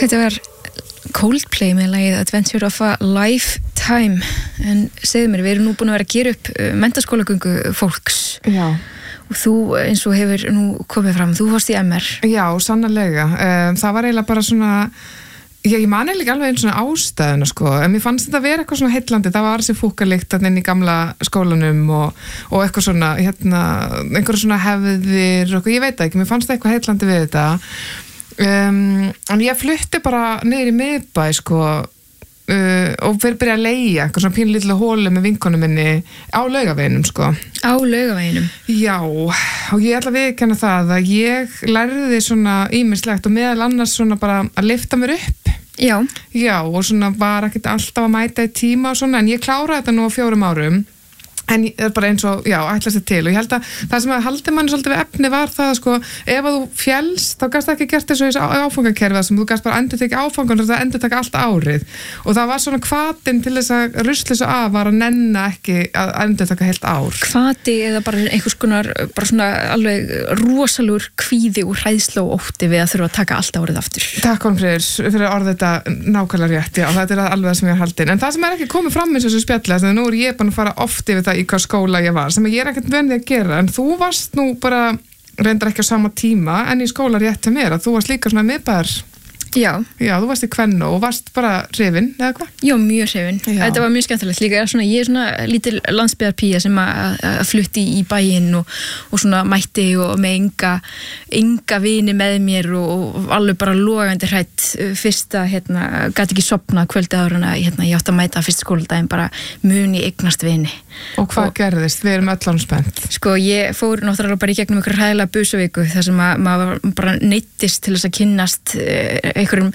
Þetta var Coldplay með lagið Adventure of a Lifetime, en segðu mér, við erum nú búin að vera að gera upp menntaskólagöngu fólks. Já. Og þú, eins og hefur nú komið fram, þú varst í MR. Já, sannarlega. Það var eiginlega bara svona, ég man eiginlega alveg einn svona ástæðuna, sko, en mér fannst þetta að vera eitthvað svona heillandi, það var þessi fúkalikt inn í gamla skólanum og eitthvað svona, einhverja svona hefðir, og ég veit ekki, mér fannst það eitthvað heillandi við þetta. En ég flutti bara niður í miðbæ, sko, og fyrir byrja að leigja eitthvað svona pínlítið hólu með vinkonum minni á Laugaveginum, sko. Á Laugaveginum? Já, og ég ætla að viðurkenna það að ég lærði svona ýmislegt og meðal annars svona bara að lyfta mér upp. Já. Já, og svona var ekkert alltaf að mæta í tíma og svona, en ég kláraði þetta nú á 4 árum. En ég er bara eins og, já, ætlast þetta til og ég held að það sem haldi manni svolítið við efni var það, sko, ef að þú fjellst þá gast ekki gert þessu áfangakerfi sem þú gast bara endurtekja áfangan og það endurtekja allt árið og það var svona hvatinn til þess að rusla þessu af var að nenna ekki að endurtekja heilt ár. Hvati eða bara einhvers konar, bara svona alveg rosalur kvíði og hræðslu og ótti við að þurfa að taka allt árið aftur. Takk fyrir orðið þetta nákvæmlega rétt, já, þetta er alveg það sem ég er haldin. En það sem er ekki komið fram eins og þessu spjalli, þannig að nú er ég búin að fara oft yfir það í hvað skóla ég var, sem ég er ekkert venið að gera, en þú varst nú bara reyndar ekki á sama tíma, en í skóla rétt til mér, að þú varst líka svona miðbæðar. Já. Já, þú varst í Kvennó og varst bara hrifin, eða hvað? Já, mjög hrifin. Þetta var mjög skemmtilegt líka. Ég er svona lítil landsbyggðarpía sem að flutti í bæinn og svona mætti og með enga vini með mér og alveg bara logandi hrætt fyrsta, gat ekki sofnað kvöldið ára ég átti að mæta fyrsta skóladaginn bara muni eignast vini. Og hvað gerðist? Við erum öll spennt. Sko, ég fór náttúrulega bara í gegnum ykkur hræðilega busaviku þar sem maður bara neyddist til þess að kynnast einhverjum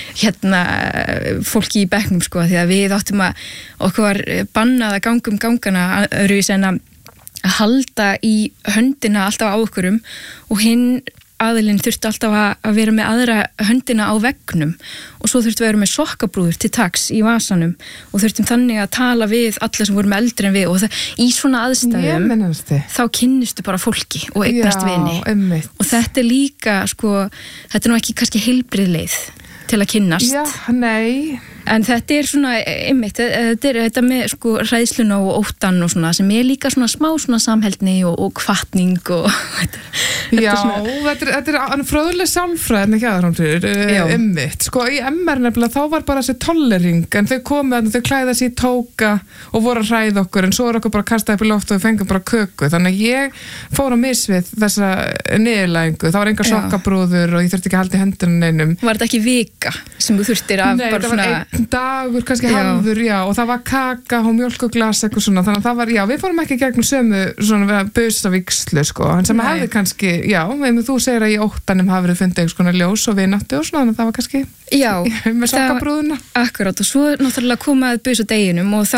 fólki í bekknum, sko, því að við áttum okkur var bannað að ganga gangana öðruvísi en að halda í höndina alltaf á okkurum og hinn aðilinn þurfti alltaf að vera með aðra höndina á veggnum og svo þurfti að vera með sokkabrúður til taks í vasanum og þurftum þannig að tala við alla sem voru með eldri en við og í svona aðstæðum þá kynnistu bara fólki og eignast vini. Einmitt. Og þetta er líka, sko, þetta er nú ekki kannski heilbrigð leið til að kynnast. Já, nei. En þetta er svona, einmitt, þetta með sko hræðsluna og óttan og svona, sem er líka svona smá svona samheldni og hvatning og Já, þetta er fróðuleg sálfræðin ekki aðra einmitt. Sko í MR nefnilega þá var bara þessi tollering, en þau komið þau klæða sér í tóka og voru að hræða okkur, en svo er okkur bara kastað upp í loft og við fengum bara köku, þannig að ég fór á misvið þessa niðurlægingu, það var engar sokkabrúður og ég þurfti ekki að halda í hendunum neinum. Var þetta ekki vika sem þú þurftir af bara svona dagur, kannski halvur, já, og það var kaka og mjólk og glas eitthvað svona, þannig að það var, já, við fórum ekki gegnum sömu svona busavíkslu, sko, en sem hefði kannski, já, þú segir að í óttanum hafi verið fundið einhvers konar ljós og vináttu og svona, þannig að það var kannski, já, með sokkabrúðuna. Akkurát, og svo náttúrulega komað busadeginum og þá,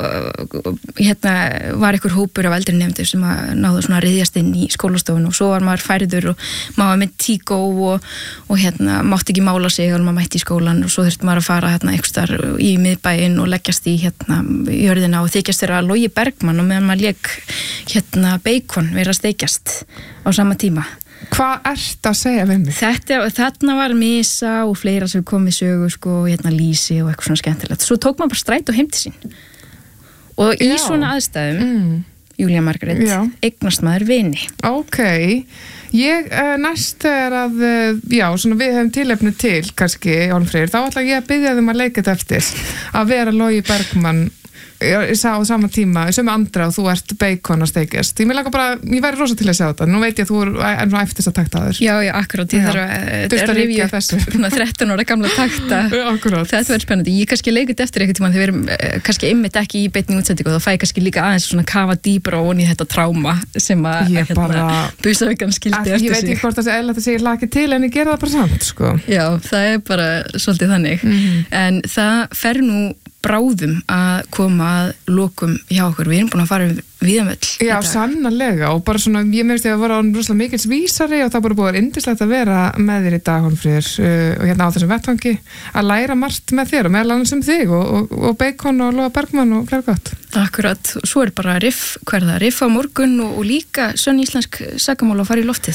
var einhver hópur af eldri nemendur sem að náðu svona að ryðjast inn í skólastofun og svo var maður færður og maður var með tíkó og mátti ekki mála sig og maður mætti í skólan og svo þurfti maður að fara einhverstar í miðbæinn og leggjast í jörðina og þykjast þeirra Logi Bergmann og meðan maður lék bacon vera að steikjast á sama tíma. Hvað ert að segja við mig? Þarna var Misa og fleira sem kom við sögu, sko, Lísi og eitthvað svona skemmtilegt. Svo tók maður bara strætó heim til sín. Og í svona aðstæðum, Júlía Margrét, eignast maður vini. Ok, ég næst er að, já, svona við hefum tilefni til, kannski, Hólmfríður, þá ætla ég að biðja þeim að leika þetta eftir, að vera Logi Bergmann, ég sá á sama tíma, sem Andra og þú ert bacon að steikjast. Ég væri rosa til að sjá þetta, nú veit ég að þú er nú eftir þess að takta þér. Já, akkurát, ég þarf að rifja þessu. 13 ára gamla takta. Akkurát. Þetta verður spennandi. Ég kannski leikut eftir eitthvað tíma, þegar við erum kannski einmitt ekki í beinni útsendingu og þá fæ ég kannski líka aðeins svona kafa dýpra og onni þetta tráma sem að busavíkan skildi eftir sig. Ég veit ekki hvort það sé eðlilegt að segja laki til en ég gera það bara samt, sko. Já, það er bara svolítið þannig. En það fer nú bráðum að koma að lokum hjá okkur. Við erum búin að fara viðamöll. Já, sannarlega og bara svona, ég meðist ég að vera á rosalega mikils vísari og það bara búið indislegt að vera með þér í dag, Hólmfríður, og á þessum vettvangi að læra margt með þér og meðal annars þig og Bacon og Loga Bergmann og fleira gott. Akkurat, svo er bara riff á morgun og líka sönn íslensk sakamál að fara í loftið.